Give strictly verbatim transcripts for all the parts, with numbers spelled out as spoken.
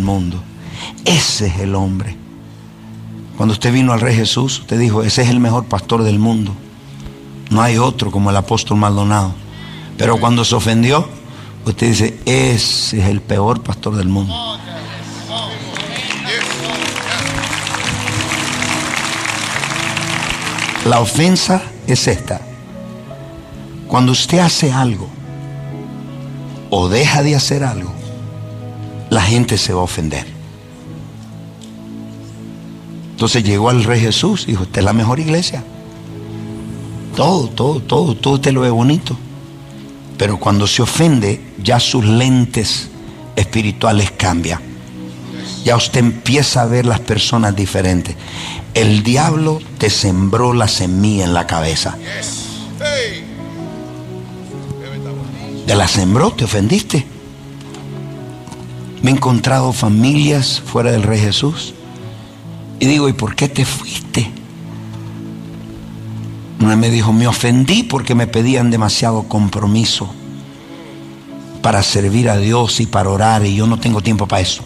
mundo. Ese es el hombre. Cuando usted vino al Rey Jesús, usted dijo: ese es el mejor pastor del mundo. No hay otro como el apóstol Maldonado. Pero cuando se ofendió, usted dice: ese es el peor pastor del mundo. La ofensa es esta: cuando usted hace algo o deja de hacer algo, la gente se va a ofender. Entonces llegó al Rey Jesús y dijo: esta es la mejor iglesia. Todo, todo, todo, todo usted lo ve bonito. Pero cuando se ofende, ya sus lentes espirituales cambian. Ya usted empieza a ver las personas diferentes. El diablo te sembró la semilla en la cabeza. Te la sembró, te ofendiste. Me he encontrado familias fuera del Rey Jesús y digo: ¿y por qué te fuiste? Una me dijo: me ofendí porque me pedían demasiado compromiso para servir a Dios y para orar, y yo no tengo tiempo para eso.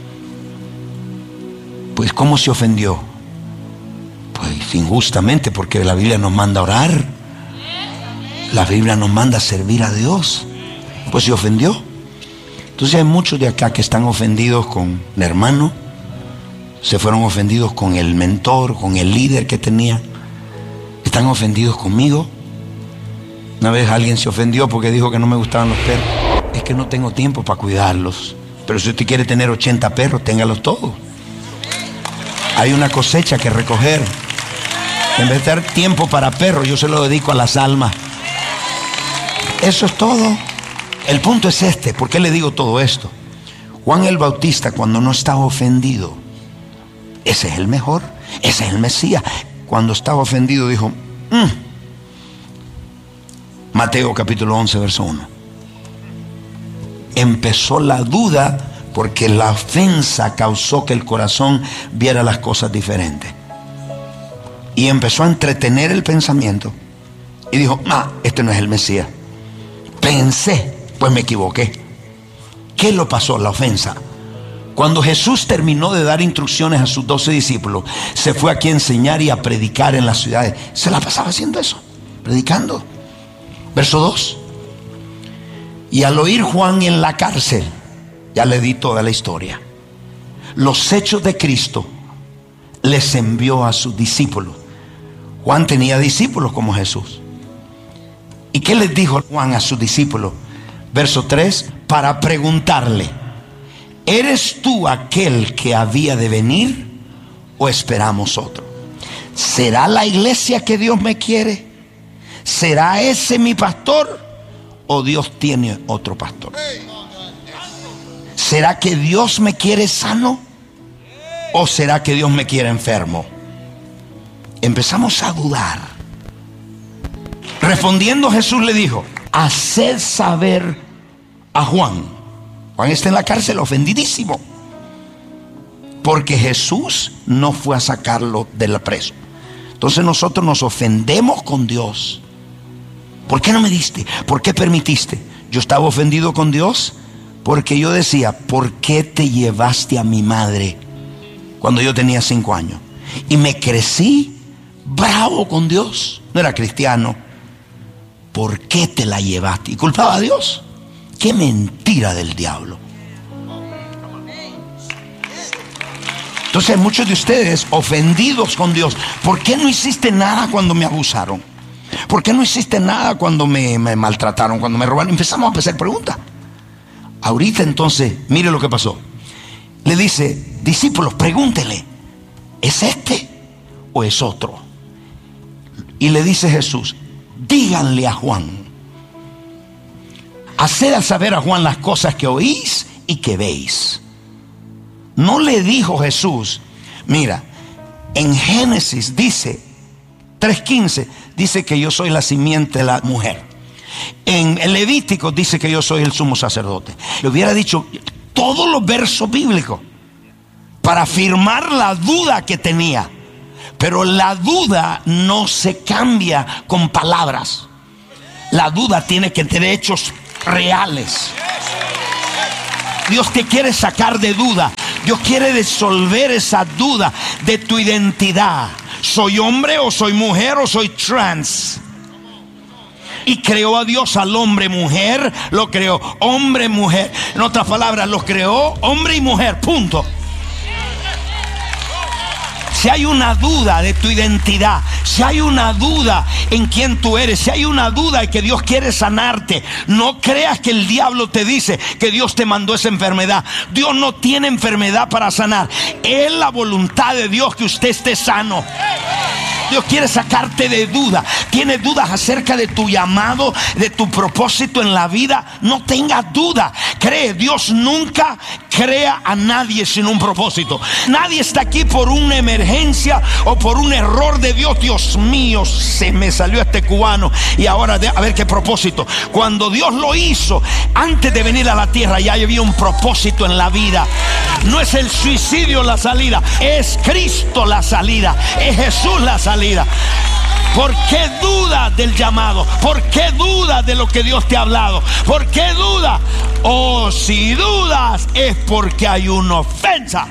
Pues ¿cómo se ofendió? Pues injustamente, porque la Biblia nos manda a orar, la Biblia nos manda a servir a Dios. Pues se ofendió. Entonces hay muchos de acá que están ofendidos con el hermano, se fueron ofendidos con el mentor, con el líder que tenía, están ofendidos conmigo. Una vez alguien se ofendió porque dijo que no me gustaban los perros. Es que no tengo tiempo para cuidarlos. Pero si usted quiere tener ochenta perros, téngalos todos. Hay una cosecha que recoger. En vez de dar tiempo para perros, yo se lo dedico a las almas. Eso es todo. El punto es este. ¿Por qué le digo todo esto? Juan el Bautista, cuando no estaba ofendido, ese es el mejor, ese es el Mesías. Cuando estaba ofendido dijo: mmm. Mateo capítulo once verso uno. Empezó la duda porque la ofensa causó que el corazón viera las cosas diferentes. Y empezó a entretener el pensamiento y dijo: ah, este no es el Mesías. Pensé, pues me equivoqué. ¿Qué lo pasó? La ofensa. Cuando Jesús terminó de dar instrucciones a sus doce discípulos, se fue aquí a enseñar y a predicar en las ciudades. Se la pasaba haciendo eso, predicando. Verso dos. Y al oír Juan en la cárcel, ya le di toda la historia, los hechos de Cristo, les envió a sus discípulos. Juan tenía discípulos como Jesús. ¿Y qué les dijo Juan a sus discípulos? Verso tres, para preguntarle: ¿eres tú aquel que había de venir o esperamos otro? ¿Será la iglesia que Dios me quiere? ¿Será ese mi pastor o Dios tiene otro pastor? ¿Será que Dios me quiere sano o será que Dios me quiere enfermo? Empezamos a dudar. Respondiendo, Jesús le dijo: haced saber a Juan. Juan está en la cárcel ofendidísimo porque Jesús no fue a sacarlo del preso. Entonces nosotros nos ofendemos con Dios. ¿Por qué no me diste? ¿Por qué permitiste? Yo estaba ofendido con Dios porque yo decía: ¿por qué te llevaste a mi madre cuando yo tenía cinco años? Y me crecí bravo con Dios. No era cristiano. ¿Por qué te la llevaste? Y culpaba a Dios. Qué mentira del diablo. Entonces muchos de ustedes ofendidos con Dios: ¿por qué no hiciste nada cuando me abusaron? ¿Por qué no hiciste nada cuando me, me maltrataron, cuando me robaron? Empezamos a hacer preguntas. Ahorita entonces, mire lo que pasó. Le dice: discípulos, pregúntele, ¿es este o es otro? Y le dice Jesús: díganle a Juan, haced a saber a Juan las cosas que oís y que veis. No le dijo Jesús: mira, en Génesis dice tres quince, dice que yo soy la simiente de la mujer. En el Levítico dice que yo soy el sumo sacerdote. Le hubiera dicho todos los versos bíblicos para afirmar la duda que tenía. Pero la duda no se cambia con palabras. La duda tiene que tener hechos reales. Dios te quiere sacar de duda. Dios quiere resolver esa duda de tu identidad. ¿Soy hombre o soy mujer o soy trans? Y creó a Dios al hombre, mujer, lo creó hombre, mujer. En otras palabras, lo creó hombre y mujer, punto. Si hay una duda de tu identidad, si hay una duda en quién tú eres, si hay una duda de que Dios quiere sanarte, no creas que el diablo te dice que Dios te mandó esa enfermedad. Dios no tiene enfermedad para sanar. Es la voluntad de Dios que usted esté sano. Dios quiere sacarte de duda. Tienes dudas acerca de tu llamado, de tu propósito en la vida. No tengas duda. Cree, Dios nunca crea a nadie sin un propósito. Nadie está aquí por una emergencia o por un error de Dios. Dios mío, se me salió este cubano y ahora de, a ver qué propósito. Cuando Dios lo hizo, antes de venir a la tierra ya había un propósito en la vida. No es el suicidio la salida, es Cristo la salida, es Jesús la salida. ¿Por qué dudas del llamado? ¿Por qué dudas de lo que Dios te ha hablado? ¿Por qué dudas? O si dudas es porque hay una ofensa.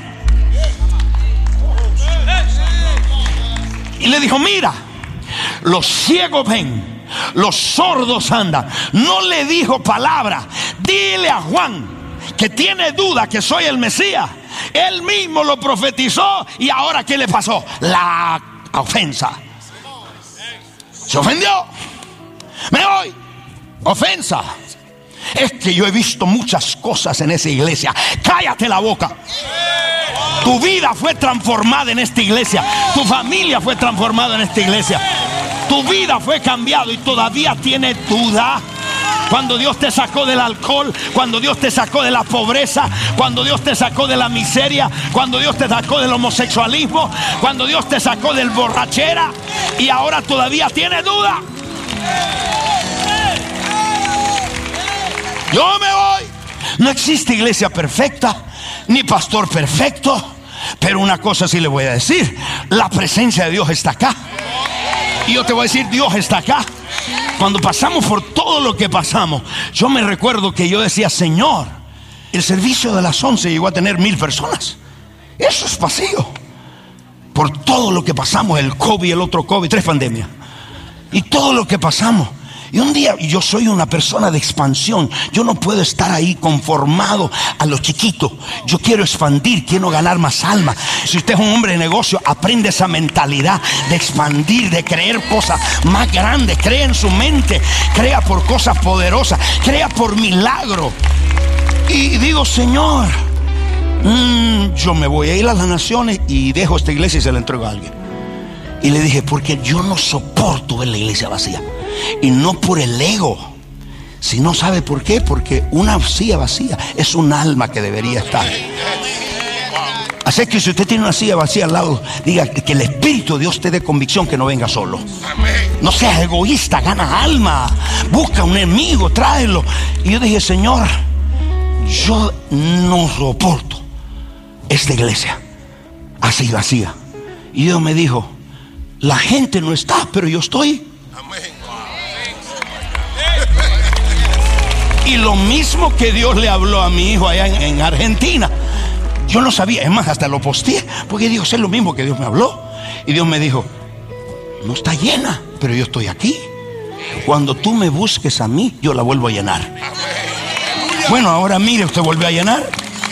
Y le dijo, mira, los ciegos ven, los sordos andan. No le dijo palabra. Dile a Juan que tiene duda que soy el Mesías. Él mismo lo profetizó. Y ahora ¿qué le pasó? La ofensa. Se ofendió. Me voy. Ofensa. Es que yo he visto muchas cosas en esa iglesia. Cállate la boca. Tu vida fue transformada en esta iglesia. Tu familia fue transformada en esta iglesia. Tu vida fue cambiada y todavía tienes duda. Cuando Dios te sacó del alcohol, cuando Dios te sacó de la pobreza, cuando Dios te sacó de la miseria, cuando Dios te sacó del homosexualismo, cuando Dios te sacó del borrachera, y ahora todavía tienes duda. Yo me voy. No existe iglesia perfecta, ni pastor perfecto, pero una cosa sí le voy a decir: la presencia de Dios está acá. Y yo te voy a decir, Dios está acá. Cuando pasamos por todo lo que pasamos, yo me recuerdo que yo decía, Señor, el servicio de las once llegó a tener mil personas. Eso es vacío. Por todo lo que pasamos, el COVID, el otro COVID, tres pandemias. Y todo lo que pasamos. Y un día, yo soy una persona de expansión. Yo no puedo estar ahí conformado a lo chiquito. Yo quiero expandir, quiero ganar más almas. Si usted es un hombre de negocio, aprende esa mentalidad de expandir, de creer cosas más grandes. Crea en su mente, crea por cosas poderosas, crea por milagro. Y digo, Señor, mmm, yo me voy a ir a las naciones y dejo esta iglesia y se la entrego a alguien. Y le dije, porque yo no soporto ver la iglesia vacía. Y no por el ego, sino, ¿sabe por qué? Porque una silla vacía es un alma que debería estar. Así que si usted tiene una silla vacía al lado, diga que el Espíritu de Dios te dé convicción, que no venga solo. No seas egoísta, gana alma, busca un enemigo, tráelo. Y yo dije, Señor, yo no soporto esta iglesia así vacía. Y Dios me dijo, la gente no está, pero yo estoy. Y lo mismo que Dios le habló a mi hijo allá en, en Argentina. Yo no sabía, es más, hasta lo posteé, porque Dios es lo mismo que Dios me habló. Y Dios me dijo, no está llena, pero yo estoy aquí. Cuando tú me busques a mí, yo la vuelvo a llenar. Bueno, ahora mire, usted vuelve a llenar.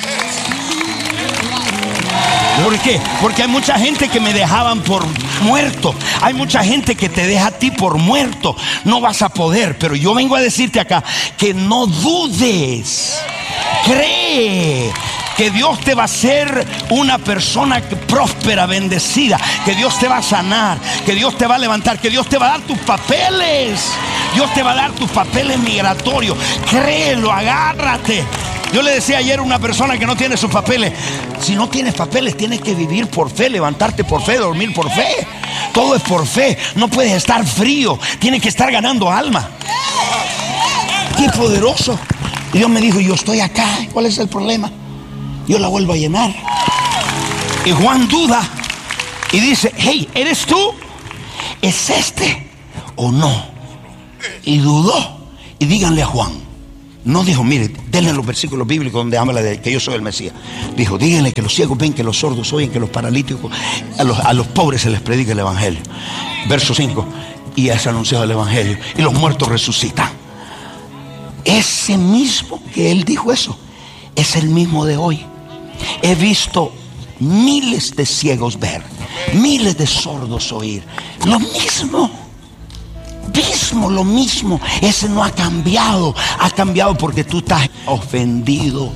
¿Por qué? Porque hay mucha gente que me dejaban por muerto. Hay mucha gente que te deja a ti por muerto. No vas a poder. Pero yo vengo a decirte acá que no dudes. Cree que Dios te va a hacer una persona próspera, bendecida. Que Dios te va a sanar. Que Dios te va a levantar. Que Dios te va a dar tus papeles. Dios te va a dar tus papeles migratorios. Créelo, agárrate. Yo le decía ayer a una persona que no tiene sus papeles, si no tienes papeles tienes que vivir por fe, levantarte por fe, dormir por fe. Todo es por fe. No puedes estar frío, tienes que estar ganando alma. Qué poderoso. Y Dios me dijo, yo estoy acá, ¿cuál es el problema? Yo la vuelvo a llenar. Y Juan duda y dice, hey, ¿eres tú? ¿Es este o no? Y dudó. Y díganle a Juan No dijo, mire, denle los versículos bíblicos donde habla de que yo soy el Mesías. Dijo, díganle que los ciegos ven, que los sordos oyen, que los paralíticos, a los, a los pobres se les predica el evangelio. Verso cinco, y es anunciado el evangelio, y los muertos resucitan. Ese mismo que él dijo eso, es el mismo de hoy. He visto miles de ciegos ver, miles de sordos oír. Lo mismo, mismo, lo mismo. Ese no ha cambiado. Ha cambiado porque tú estás ofendido.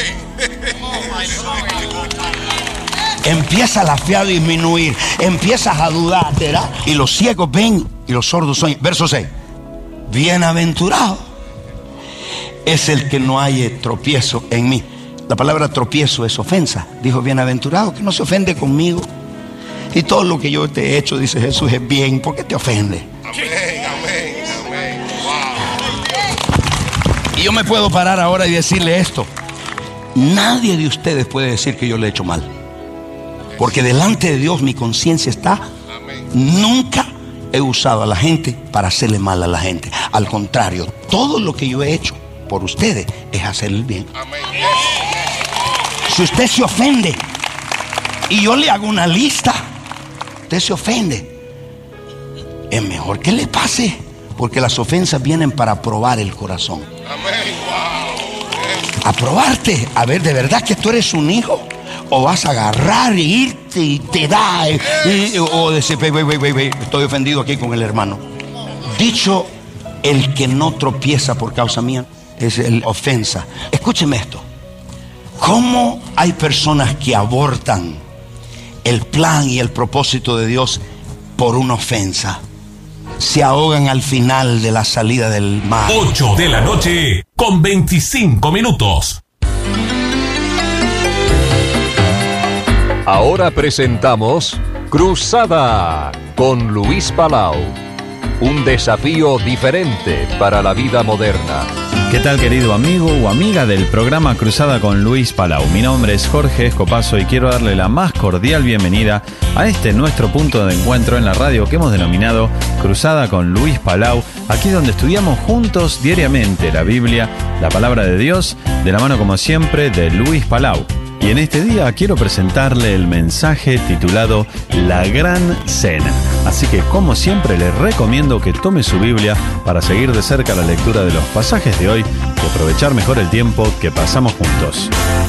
Empieza la fe a disminuir, empiezas a dudar, ¿verdad? Y los ciegos ven y los sordos oyen. Verso seis, bienaventurado es el que no haya tropiezo en mí. La palabra tropiezo es ofensa. Dijo, bienaventurado que no se ofende conmigo. Y todo lo que yo te he hecho, dice Jesús, es bien. ¿Por qué te ofende? Amén, amén, amén. Wow. Y yo me puedo parar ahora y decirle esto. Nadie de ustedes puede decir que yo le he hecho mal, porque delante de Dios mi conciencia está. Amén. Nunca he usado a la gente para hacerle mal a la gente. Al contrario, todo lo que yo he hecho por ustedes es hacerle el bien. Amén. Si usted se ofende y yo le hago una lista, usted se ofende, es mejor que le pase, porque las ofensas vienen para probar el corazón. Amén. Wow. A probarte, a ver, ¿de verdad que tú eres un hijo? O vas a agarrar y irte y te da y, y, o decir, ve, ve, ve, ve, estoy ofendido aquí con el hermano. Dicho, el que no tropieza por causa mía es el ofensa. Escúcheme esto. ¿Cómo hay personas que abortan el plan y el propósito de Dios por una ofensa? Se ahogan al final de la salida del mar. ocho de la noche con veinticinco minutos. Ahora presentamos Cruzada con Luis Palau. Un desafío diferente para la vida moderna. ¿Qué tal, querido amigo o amiga del programa Cruzada con Luis Palau? Mi nombre es Jorge Escopazo y quiero darle la más cordial bienvenida a este nuestro punto de encuentro en la radio que hemos denominado Cruzada con Luis Palau, aquí donde estudiamos juntos diariamente la Biblia, la palabra de Dios, de la mano como siempre de Luis Palau. Y en este día quiero presentarle el mensaje titulado La Gran Cena. Así que, como siempre, les recomiendo que tome su Biblia para seguir de cerca la lectura de los pasajes de hoy y aprovechar mejor el tiempo que pasamos juntos.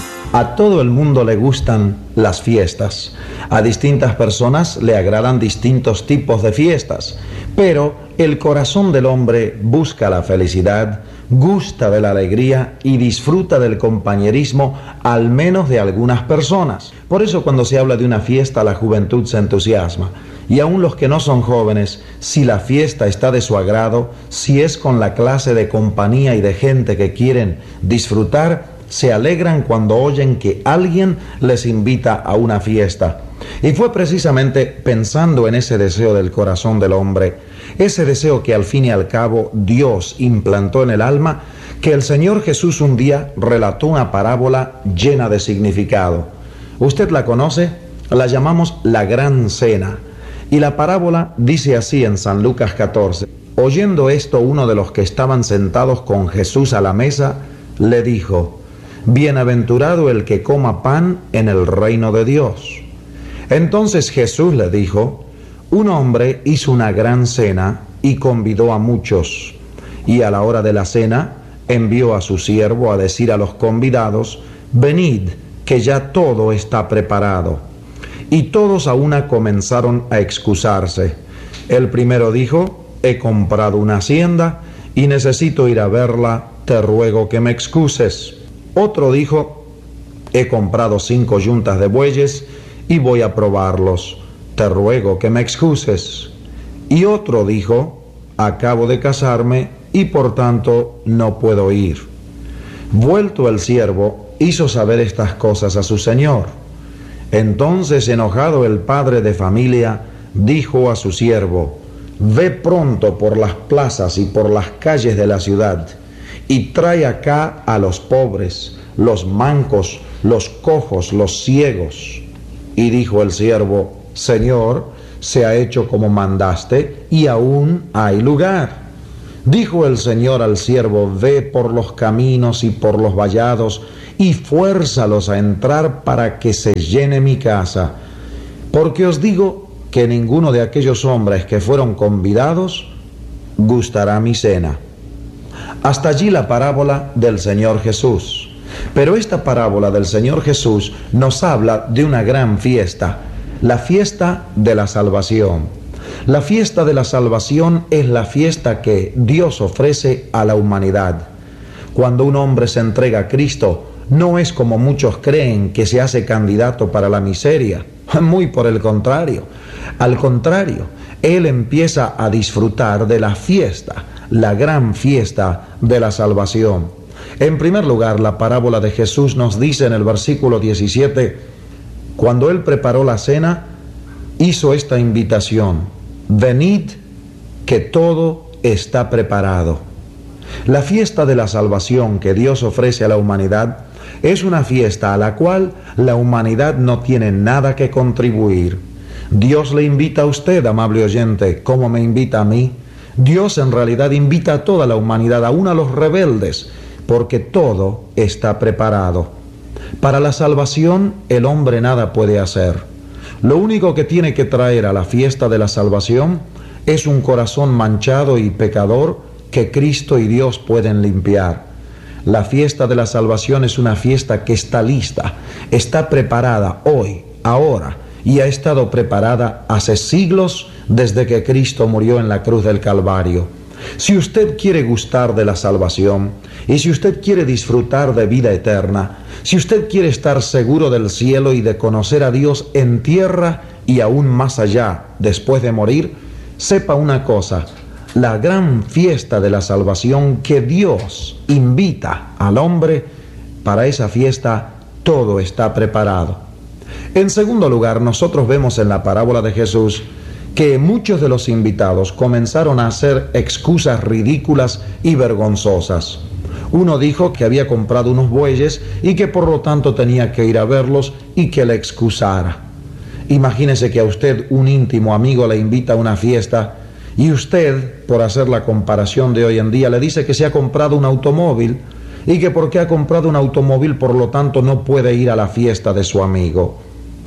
A todo el mundo le gustan las fiestas. A distintas personas le agradan distintos tipos de fiestas. Pero el corazón del hombre busca la felicidad, gusta de la alegría y disfruta del compañerismo, al menos de algunas personas. Por eso cuando se habla de una fiesta, la juventud se entusiasma. Y aun los que no son jóvenes, si la fiesta está de su agrado, si es con la clase de compañía y de gente que quieren disfrutar, se alegran cuando oyen que alguien les invita a una fiesta. Y fue precisamente pensando en ese deseo del corazón del hombre, ese deseo que al fin y al cabo Dios implantó en el alma, que el Señor Jesús un día relató una parábola llena de significado. ¿Usted la conoce? La llamamos la Gran Cena. Y la parábola dice así en San Lucas catorce. Oyendo esto, uno de los que estaban sentados con Jesús a la mesa, le dijo: Bienaventurado el que coma pan en el reino de Dios. Entonces Jesús le dijo: Un hombre hizo una gran cena y convidó a muchos. Y a la hora de la cena envió a su siervo a decir a los convidados: Venid, que ya todo está preparado. Y todos a una comenzaron a excusarse. El primero dijo: He comprado una hacienda y necesito ir a verla, te ruego que me excuses. Otro dijo: He comprado cinco yuntas de bueyes y voy a probarlos, te ruego que me excuses. Y otro dijo: Acabo de casarme y por tanto no puedo ir. Vuelto el siervo, hizo saber estas cosas a su señor. Entonces, enojado el padre de familia, dijo a su siervo: Ve pronto por las plazas y por las calles de la ciudad y trae acá a los pobres, los mancos, los cojos, los ciegos. Y dijo el siervo: Señor, se ha hecho como mandaste y aún hay lugar. Dijo el Señor al siervo: ve por los caminos y por los vallados y fuérzalos a entrar para que se llene mi casa. Porque os digo que ninguno de aquellos hombres que fueron convidados gustará mi cena. Hasta allí la parábola del Señor Jesús. Pero esta parábola del Señor Jesús nos habla de una gran fiesta, la fiesta de la salvación. La fiesta de la salvación es la fiesta que Dios ofrece a la humanidad. Cuando un hombre se entrega a Cristo, no es como muchos creen, que se hace candidato para la miseria. Muy por el contrario. Al contrario, él empieza a disfrutar de la fiesta, la gran fiesta de la salvación. En primer lugar, la parábola de Jesús nos dice en el versículo diecisiete, cuando él preparó la cena, hizo esta invitación: venid, que todo está preparado. La fiesta de la salvación que Dios ofrece a la humanidad es una fiesta a la cual la humanidad no tiene nada que contribuir. Dios le invita a usted, amable oyente, como me invita a mí. Dios en realidad invita a toda la humanidad, aún a los rebeldes, porque todo está preparado. Para la salvación el hombre nada puede hacer. Lo único que tiene que traer a la fiesta de la salvación es un corazón manchado y pecador que Cristo y Dios pueden limpiar. La fiesta de la salvación es una fiesta que está lista, está preparada hoy, ahora, y ha estado preparada hace siglos desde que Cristo murió en la cruz del Calvario. Si usted quiere gustar de la salvación, y si usted quiere disfrutar de vida eterna, si usted quiere estar seguro del cielo y de conocer a Dios en tierra y aún más allá después de morir, sepa una cosa: la gran fiesta de la salvación que Dios invita al hombre, para esa fiesta todo está preparado. En segundo lugar, nosotros vemos en la parábola de Jesús que muchos de los invitados comenzaron a hacer excusas ridículas y vergonzosas. Uno dijo que había comprado unos bueyes y que por lo tanto tenía que ir a verlos y que le excusara. Imagínese que a usted un íntimo amigo le invita a una fiesta y usted, por hacer la comparación de hoy en día, le dice que se ha comprado un automóvil y que porque ha comprado un automóvil por lo tanto no puede ir a la fiesta de su amigo.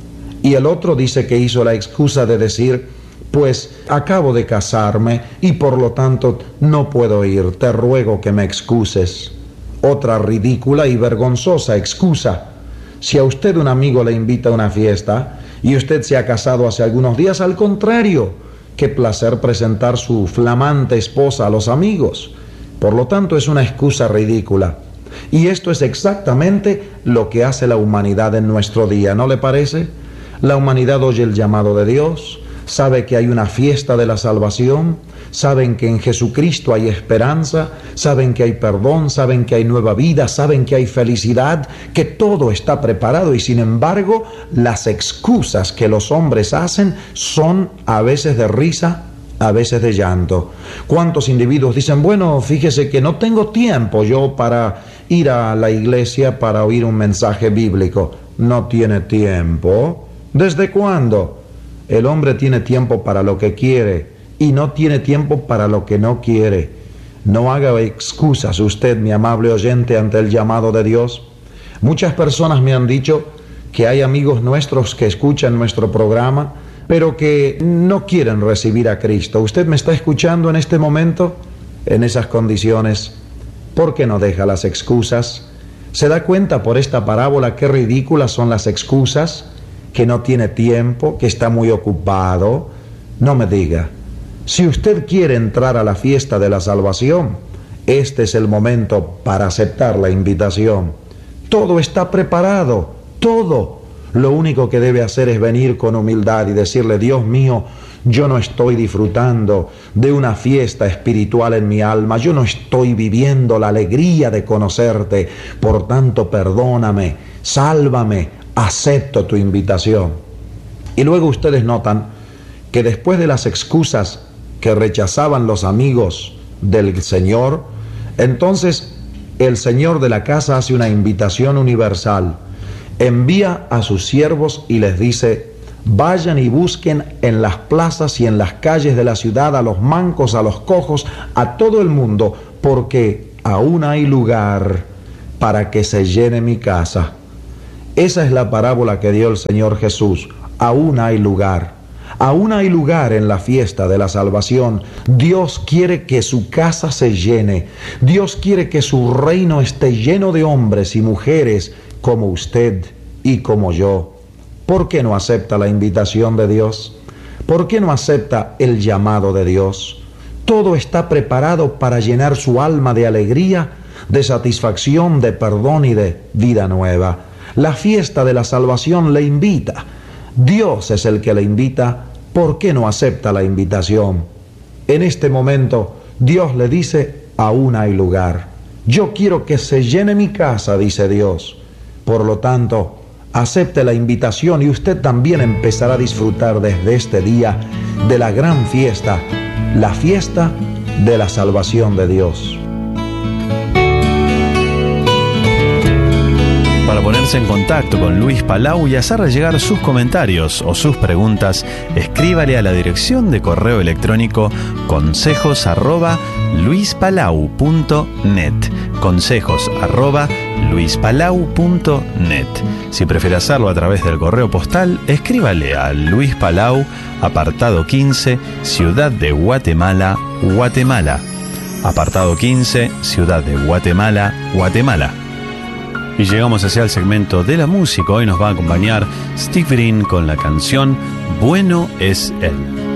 Y el otro dice que hizo la excusa de decir: pues acabo de casarme y por lo tanto no puedo ir, te ruego que me excuses. Otra ridícula y vergonzosa excusa. Si a usted un amigo le invita a una fiesta y usted se ha casado hace algunos días, al contrario, qué placer presentar su flamante esposa a los amigos. Por lo tanto, es una excusa ridícula. Y esto es exactamente lo que hace la humanidad en nuestro día, ¿no le parece? La humanidad oye el llamado de Dios, sabe que hay una fiesta de la salvación, saben que en Jesucristo hay esperanza, saben que hay perdón, saben que hay nueva vida, saben que hay felicidad, que todo está preparado, y sin embargo las excusas que los hombres hacen son a veces de risa, a veces de llanto. ¿Cuántos individuos dicen: bueno, fíjese que no tengo tiempo yo para ir a la iglesia para oír un mensaje bíblico? No tiene tiempo. ¿Desde cuándo? El hombre tiene tiempo para lo que quiere y no tiene tiempo para lo que no quiere. No haga excusas usted, mi amable oyente, ante el llamado de Dios. Muchas personas me han dicho que hay amigos nuestros que escuchan nuestro programa, pero que no quieren recibir a Cristo. ¿Usted me está escuchando en este momento? En esas condiciones, ¿por qué no deja las excusas? ¿Se da cuenta por esta parábola qué ridículas son las excusas? Que no tiene tiempo, que está muy ocupado. No me diga. Si usted quiere entrar a la fiesta de la salvación, este es el momento para aceptar la invitación. Todo está preparado, todo. Lo único que debe hacer es venir con humildad y decirle: Dios mío, yo no estoy disfrutando de una fiesta espiritual en mi alma, yo no estoy viviendo la alegría de conocerte, por tanto perdóname, sálvame, acepto tu invitación. Y luego ustedes notan que después de las excusas que rechazaban los amigos del Señor, entonces el Señor de la casa hace una invitación universal. Envía a sus siervos y les dice: Vayan y busquen en las plazas y en las calles de la ciudad a los mancos, a los cojos, a todo el mundo, porque aún hay lugar para que se llene mi casa. Esa es la parábola que dio el Señor Jesús. Aún hay lugar. Aún hay lugar en la fiesta de la salvación. Dios quiere que su casa se llene. Dios quiere que su reino esté lleno de hombres y mujeres como usted y como yo. ¿Por qué no acepta la invitación de Dios? ¿Por qué no acepta el llamado de Dios? Todo está preparado para llenar su alma de alegría, de satisfacción, de perdón y de vida nueva. La fiesta de la salvación le invita. Dios es el que le invita. ¿Por qué no acepta la invitación? En este momento, Dios le dice, aún hay lugar. Yo quiero que se llene mi casa, dice Dios. Por lo tanto, acepte la invitación y usted también empezará a disfrutar desde este día de la gran fiesta, la fiesta de la salvación de Dios. Para ponerse en contacto con Luis Palau y hacerle llegar sus comentarios o sus preguntas, escríbale a la dirección de correo electrónico consejos arroba luispalau punto net. Consejos arroba luispalau punto net. Si prefiere hacerlo a través del correo postal, escríbale a Luis Palau, apartado quince, Ciudad de Guatemala, Guatemala. Apartado quince, Ciudad de Guatemala, Guatemala. Y llegamos hacia el segmento de la música. Hoy nos va a acompañar Steve Green con la canción Bueno es Él.